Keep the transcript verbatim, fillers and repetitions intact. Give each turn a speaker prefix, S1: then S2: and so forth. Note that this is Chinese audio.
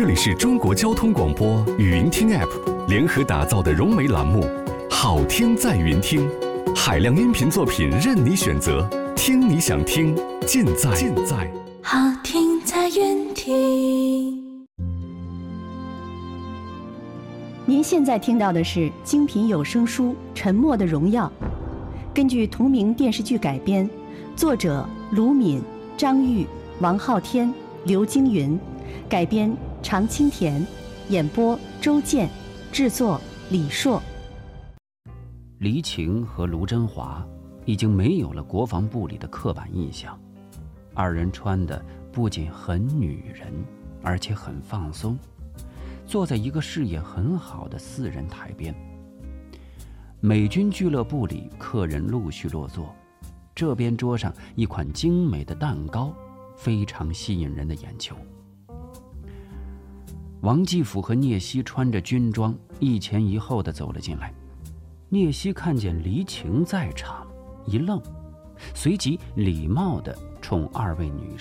S1: 这里是中国交通广播语音听 App 联合打造的融媒栏目，好听在云听，海量音频作品任你选择，听你想听，尽在尽在
S2: 好听在云听。
S3: 您现在听到的是精品有声书《沉默的荣耀》，根据同名电视剧改编，作者卢敏、张玉、王昊天、刘晶云，改编常青田，演播周健，制作李硕。
S4: 黎晴和卢珍华已经没有了国防部里的刻板印象，二人穿的不仅很女人，而且很放松，坐在一个视野很好的四人台边。美军俱乐部里客人陆续落座，这边桌上一款精美的蛋糕非常吸引人的眼球。王继甫和聂西穿着军装一前一后地走了进来，聂西看见黎晴在场，一愣，随即礼貌地冲二位女士